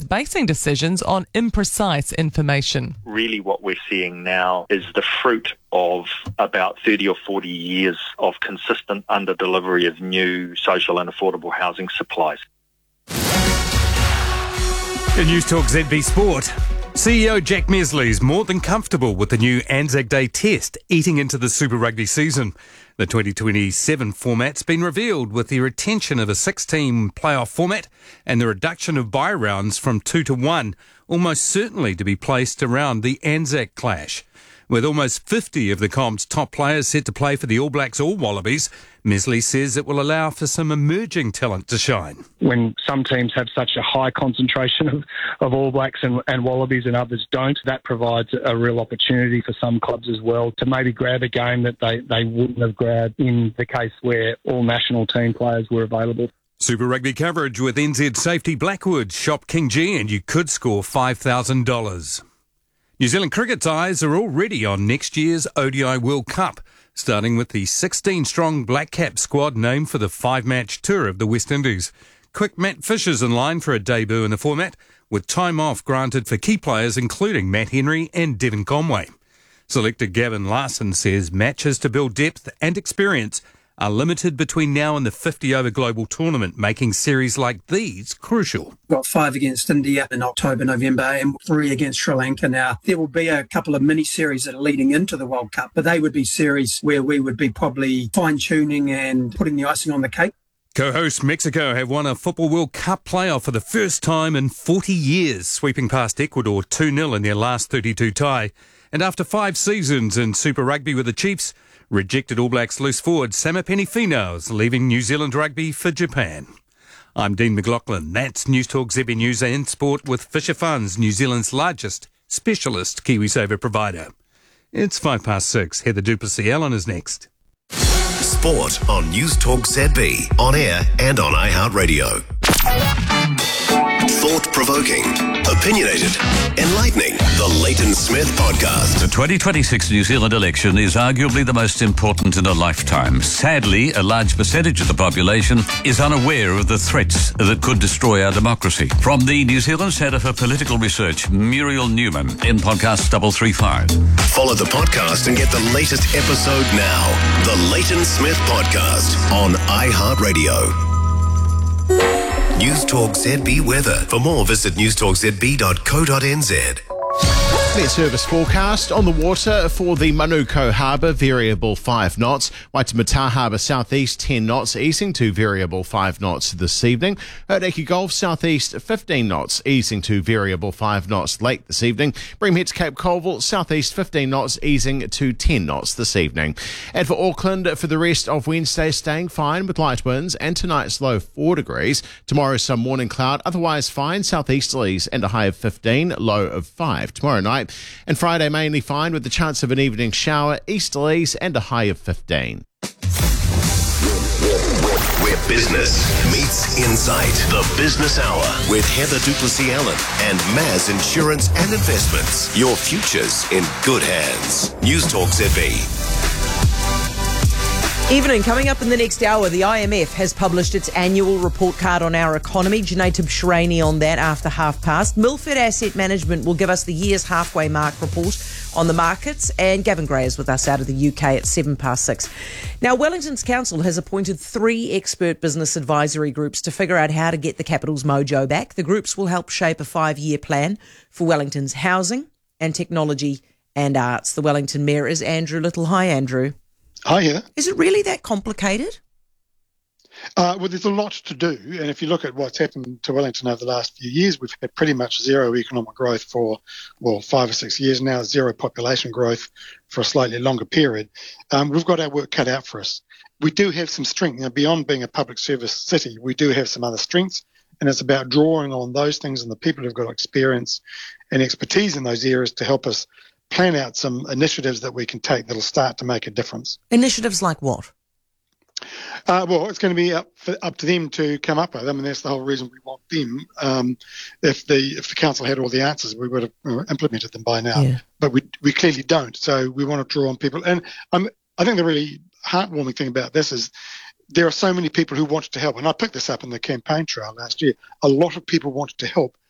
basing decisions on imprecise information. Really what we're seeing now is the fruit of about 30 or 40 years of consistent under-delivery of new social and affordable housing supplies. In News Talk ZB Sport, CEO Jack Mesley is more than comfortable with the new Anzac Day test eating into the Super Rugby season. The 2027 format's been revealed with the retention of a 6-team playoff format and the reduction of bye rounds from 2 to 1, almost certainly to be placed around the Anzac clash. With almost 50 of the comp's top players set to play for the All Blacks or Wallabies, Mesley says it will allow for some emerging talent to shine. When some teams have such a high concentration of All Blacks and Wallabies and others don't, that provides a real opportunity for some clubs as well to maybe grab a game that they wouldn't have grabbed in the case where all national team players were available. Super Rugby coverage with NZ Safety Blackwood. Shop King G and you could score $5,000. New Zealand cricket's eyes are already on next year's ODI World Cup, starting with the 16-strong Black Cap squad named for the 5-match tour of the West Indies. Quick Matt Fisher's in line for a debut in the format, with time off granted for key players including Matt Henry and Devon Conway. Selector Gavin Larson says matches to build depth and experience are limited between now and the 50-over global tournament, making series like these crucial. We've got 5 against India in October, November, and 3 against Sri Lanka now. There will be a couple of mini-series that are leading into the World Cup, but they would be series where we would be probably fine-tuning and putting the icing on the cake. Co-host Mexico have won a Football World Cup playoff for the first time in 40 years, sweeping past Ecuador 2-0 in their last 32 tie. And after 5 seasons in Super Rugby with the Chiefs, rejected All Blacks loose forward Samipeni Finau's leaving New Zealand rugby for Japan. I'm Dean McLaughlin. That's News Talk ZB News and Sport with Fisher Funds, New Zealand's largest specialist KiwiSaver provider. It's 6:05. Heather Duplessis-Allen is next. Sport on News Talk ZB, on air and on iHeartRadio. Thought-provoking, opinionated, enlightening. The Leighton Smith Podcast. The 2026 New Zealand election is arguably the most important in a lifetime. Sadly, a large percentage of the population is unaware of the threats that could destroy our democracy. From the New Zealand Centre for Political Research, Muriel Newman in podcast 335. Follow the podcast and get the latest episode now. The Leighton Smith Podcast on iHeartRadio. News Talk ZB weather. For more, visit newstalkzb.co.nz. Net service forecast on the water for the Manukau Harbour, variable 5 knots. Waitemata Harbour southeast 10 knots, easing to variable 5 knots this evening. Hauraki Gulf southeast 15 knots, easing to variable 5 knots late this evening. Breamhead to Cape Colville southeast 15 knots, easing to 10 knots this evening. And for Auckland, for the rest of Wednesday, staying fine with light winds and tonight's low 4 degrees. Tomorrow some morning cloud, otherwise fine southeasterlies and a high of 15, low of 5 tomorrow night. And Friday mainly fine with the chance of an evening shower, easterlies and a high of 15. Where business meets insight. The Business Hour with Heather Duplessis-Allen and Maz Insurance and Investments. Your future's in good hands. News Talk ZB. Evening, coming up in the next hour, the IMF has published its annual report card on our economy. Junaid Tibshraini on that after 6:30. Milford Asset Management will give us the year's halfway mark report on the markets, and Gavin Gray is with us out of the UK at 6:07. Now, Wellington's council has appointed 3 expert business advisory groups to figure out how to get the capital's mojo back. The groups will help shape a 5-year plan for Wellington's housing and technology and arts. The Wellington Mayor is Andrew Little. Hi, Andrew. Hi, Heather. Is it really that complicated? Well, there's a lot to do. And if you look at what's happened to Wellington over the last few years, we've had pretty much zero economic growth for, 5 or 6 years now, zero population growth for a slightly longer period. We've got our work cut out for us. We do have some strength. Beyond being a public service city, we do have some other strengths. And it's about drawing on those things and the people who've got experience and expertise in those areas to help us plan out some initiatives that we can take that'll start to make a difference. Initiatives like what? Well, it's going to be up to them to come up with. I mean, that's the whole reason we want them. If the council had all the answers, we would have implemented them by now. Yeah. But we clearly don't. So we want to draw on people. And I think the really heartwarming thing about this is there are so many people who wanted to help. And I picked this up in the campaign trail last year. A lot of people wanted to help